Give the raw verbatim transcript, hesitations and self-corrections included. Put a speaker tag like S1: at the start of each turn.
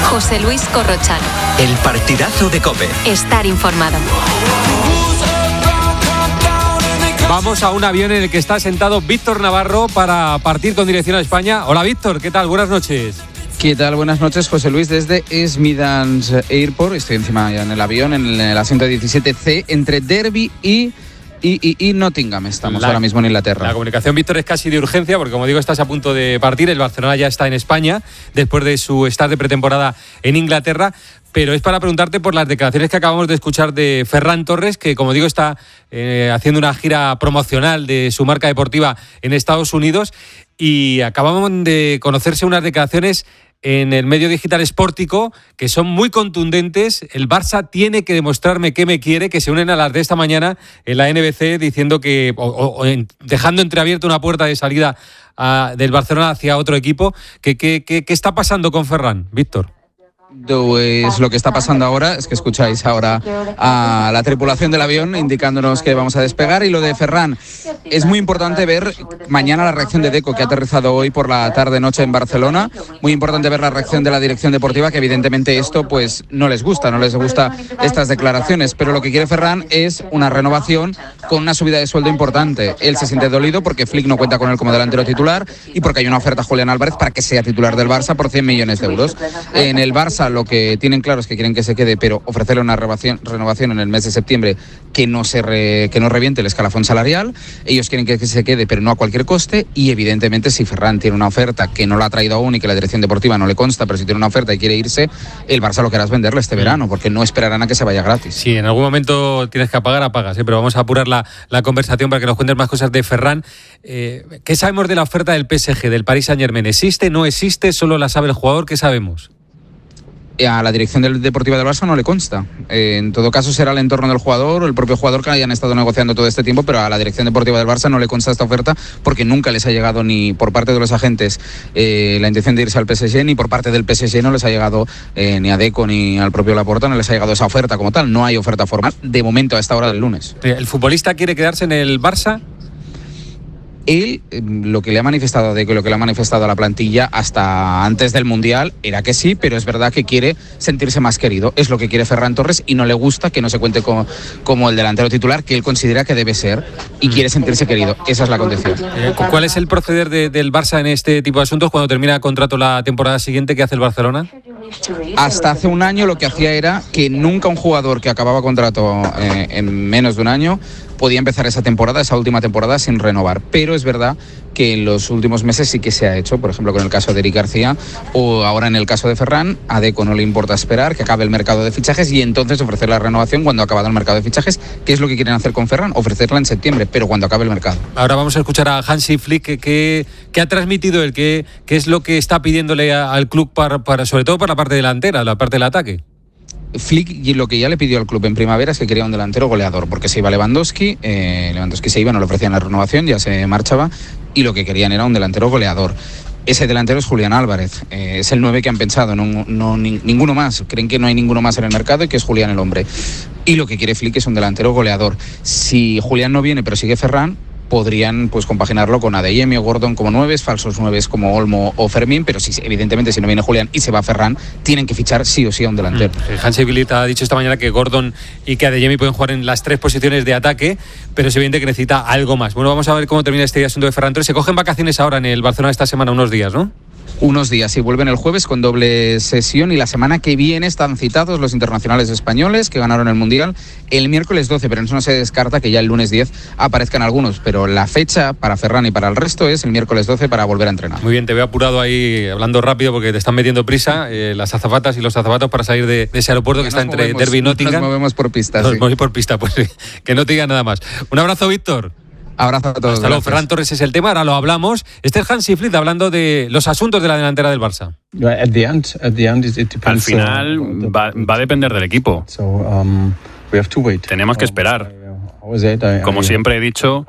S1: José Luis Corrochano.
S2: El partidazo de COPE.
S1: Estar informado.
S3: Vamos a un avión en el que está sentado Víctor Navarro para partir con dirección a España. Hola Víctor, ¿qué tal? Buenas noches.
S4: ¿Qué tal? Buenas noches, José Luis, desde Smithans Airport. Estoy encima ya en el avión, en el asiento diecisiete ce, entre Derby y... Y, y, y Nottingham estamos la, ahora mismo en Inglaterra.
S3: La comunicación, Víctor, es casi de urgencia porque, como digo, estás a punto de partir. El Barcelona ya está en España después de su estar de pretemporada en Inglaterra. Pero es para preguntarte por las declaraciones que acabamos de escuchar de Ferran Torres, que, como digo, está eh, haciendo una gira promocional de su marca deportiva en Estados Unidos. Y acabamos de conocerse unas declaraciones en el medio digital Sportico que son muy contundentes. El Barça tiene que demostrarme que me quiere, que se unen a las de esta mañana en la N B C diciendo que, o, o, o dejando entreabierta una puerta de salida a, del Barcelona hacia otro equipo. ¿Qué, qué, qué, qué está pasando con Ferran, Víctor?
S4: Pues lo que está pasando ahora es que escucháis ahora a la tripulación del avión indicándonos que vamos a despegar. Y lo de Ferran, es muy importante ver mañana la reacción de Deco, que ha aterrizado hoy por la tarde-noche en Barcelona. Muy importante ver la reacción de la dirección deportiva, que evidentemente esto pues no les gusta, no les gusta estas declaraciones, pero lo que quiere Ferran es una renovación con una subida de sueldo importante. Él se siente dolido porque Flick no cuenta con él como delantero titular y porque hay una oferta a Julián Álvarez para que sea titular del Barça por cien millones de euros. En el Barça lo que tienen claro es que quieren que se quede, pero ofrecerle una renovación, renovación en el mes de septiembre que no se re, que no reviente el escalafón salarial. Ellos quieren que, que se quede, pero no a cualquier coste. Y evidentemente, si Ferran tiene una oferta que no la ha traído aún y que la dirección deportiva no le consta, pero si tiene una oferta y quiere irse, el Barça lo que hará es venderle este verano, porque no esperarán a que se vaya gratis.
S3: Sí, en algún momento tienes que apagar, apagas, ¿eh? Pero vamos a apurar la, la conversación para que nos cuentes más cosas de Ferran. Eh, ¿Qué sabemos de la oferta del P S G, del Paris Saint-Germain? ¿Existe, no existe? ¿Solo la sabe el jugador? ¿Qué sabemos?
S4: A la dirección del deportiva del Barça no le consta. Eh, en todo caso será el entorno del jugador o el propio jugador que hayan estado negociando todo este tiempo, pero a la dirección deportiva del Barça no le consta esta oferta porque nunca les ha llegado ni por parte de los agentes eh, la intención de irse al P S G, ni por parte del P S G no les ha llegado eh, ni a Deco ni al propio Laporta, no les ha llegado esa oferta como tal. No hay oferta formal de momento a esta hora del lunes.
S3: ¿El futbolista quiere quedarse en el Barça?
S4: Él, lo que le ha manifestado a Deco y lo que le ha manifestado a la plantilla hasta antes del Mundial era que sí, pero es verdad que quiere sentirse más querido. Es lo que quiere Ferran Torres y no le gusta que no se cuente como, como el delantero titular que él considera que debe ser y quiere sentirse querido. Esa es la condición.
S3: ¿Cuál es el proceder de, del Barça en este tipo de asuntos cuando termina el contrato la temporada siguiente? ¿Qué hace el Barcelona?
S4: Hasta hace un año lo que hacía era que nunca un jugador que acababa contrato eh, en menos de un año podía empezar esa temporada, esa última temporada, sin renovar. Pero es verdad que en los últimos meses sí que se ha hecho, por ejemplo, con el caso de Eric García o ahora en el caso de Ferran. A Deco no le importa esperar que acabe el mercado de fichajes y entonces ofrecer la renovación cuando ha acabado el mercado de fichajes, que es lo que quieren hacer con Ferran, ofrecerla en septiembre, pero cuando acabe el mercado.
S3: Ahora vamos a escuchar a Hansi Flick, que, que, que ha transmitido él, que, que es lo que está pidiéndole a, al club, para, para, sobre todo para la parte delantera, la parte del ataque.
S4: Flick y lo que ya le pidió al club en primavera es que quería un delantero goleador, porque se iba Lewandowski, eh, Lewandowski se iba, no le ofrecían la renovación, ya se marchaba, y lo que querían era un delantero goleador. Ese delantero es Julián Álvarez, eh, es el nueve que han pensado, no, no ni, ninguno más, creen que no hay ninguno más en el mercado y que es Julián el hombre. Y lo que quiere Flick es un delantero goleador. Si Julián no viene pero sigue Ferran, podrían pues compaginarlo con Adeyemi o Gordon como nueves, falsos nueves como Olmo o Fermín, pero si, evidentemente si no viene Julián y se va Ferran, tienen que fichar sí o sí a un delantero.
S3: Mm. Hansi Flick ha dicho esta mañana que Gordon y que Adeyemi pueden jugar en las tres posiciones de ataque, pero es evidente que necesita algo más. Bueno, vamos a ver cómo termina este asunto de Ferran Torres. Se cogen vacaciones ahora en el Barcelona esta semana, unos días, ¿no?
S4: Unos días y vuelven el jueves con doble sesión y la semana que viene están citados los internacionales españoles que ganaron el Mundial el miércoles doce, pero eso no se descarta que ya el lunes diez aparezcan algunos, pero la fecha para Ferran y para el resto es el miércoles doce para volver a entrenar.
S3: Muy bien, te veo apurado ahí hablando rápido porque te están metiendo prisa eh, las azafatas y los azafatos para salir de, de ese aeropuerto que está entre movemos, Derby y Nottingham.
S4: Nos movemos por pista.
S3: Nos
S4: sí.
S3: movemos por pista, pues que no te diga nada más. Un abrazo, Víctor.
S4: Abrazo a todos.
S3: Hasta luego. Ferran Torres es el tema, ahora lo hablamos. Este es Hansi Flick hablando de los asuntos de la delantera del Barça.
S5: Al final va, va a depender del equipo. Tenemos que esperar. Como siempre he dicho,